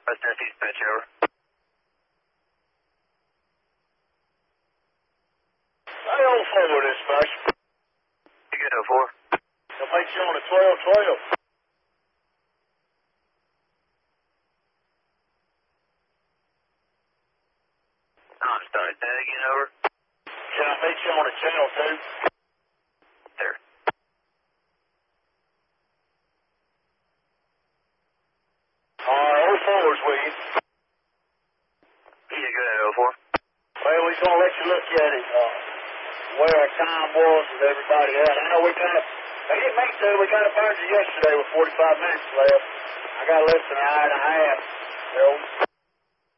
West Northeast pitch, over. Hey, 04 dispatch. You good, 04? They'll make you on a 12-12. I'm sorry, say that again, over. Can I meet you on a channel 2? There. 04's with you. Yeah, go ahead, 04. Well, we're going to let you look at it, where our time was with everybody else. I know we kind of, they didn't make to, we kind of burned you yesterday with 45 minutes left. I got less than an hour and a half, you know.